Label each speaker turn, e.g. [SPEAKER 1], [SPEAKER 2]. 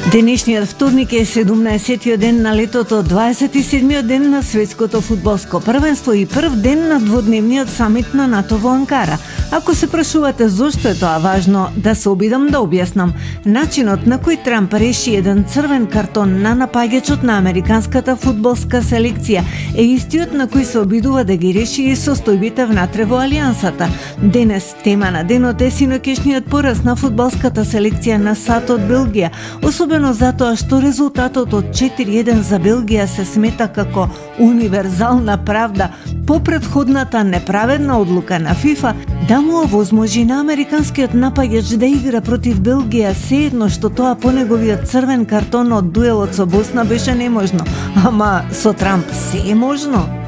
[SPEAKER 1] Денешниот вторник е 17-тиот ден на летото, 27-тиот ден на светското фудбалско првенство и прв ден на дводневниот самит на НАТО во Анкара. Ако се прашувате зошто е тоа важно, да се обидам да објаснам. Начинот на кој Трамп реши еден црвен картон на напаѓачот на американската фудбалска селекција е истиот на кој се обидува да ги реши и состојбите внатре во алијансата. Денес тема на денот е синокешниот пораз на фудбалската селекција на САД од Белгија, особено затоа што резултатот од 4-1 за Белгија се смета како универзална правда по претходната неправедна одлука на ФИФА да му овозможи на американскиот напаѓач да игра против Белгија, се едно што тоа по неговиот црвен картон од дуелот со Босна беше неможно. Ама со Трамп се е можно.